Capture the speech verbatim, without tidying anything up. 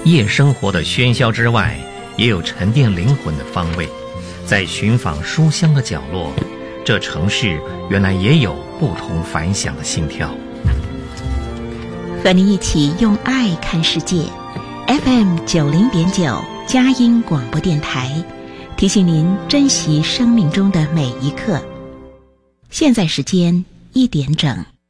夜生活的喧嚣之外，也有沉淀灵魂的方位。在寻访书香的角落，这城市原来也有不同凡响的心跳。 和您一起用爱看世界 ，F M 九零点九佳音广播电台，提醒您珍惜生命中的每一刻。现在时间一点整。